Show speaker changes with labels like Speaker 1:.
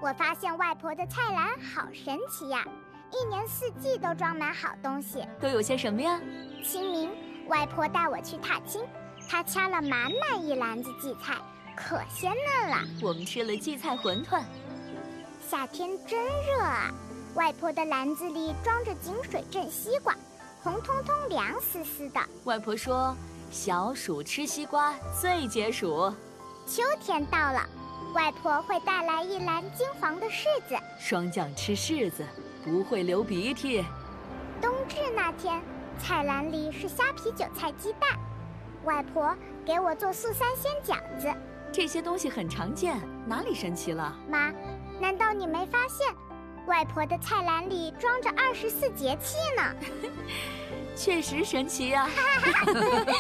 Speaker 1: 我发现外婆的菜篮好神奇呀，一年四季都装满好东西。
Speaker 2: 都有些什么呀？
Speaker 1: 清明，外婆带我去踏青，她掐了满满一篮子荠菜，可鲜嫩了。
Speaker 2: 我们吃了荠菜馄饨。
Speaker 1: 夏天真热啊，外婆的篮子里装着井水镇西瓜，红彤彤凉丝丝的。
Speaker 2: 外婆说，小暑吃西瓜最解暑。
Speaker 1: 秋天到了，外婆会带来一篮金黄的柿子，
Speaker 2: 霜降吃柿子不会流鼻涕。
Speaker 1: 冬至那天，菜篮里是虾皮韭菜鸡蛋，外婆给我做素三鲜饺子。
Speaker 2: 这些东西很常见，哪里神奇了？
Speaker 1: 妈，难道你没发现，外婆的菜篮里装着24节气呢？
Speaker 2: 确实神奇呀。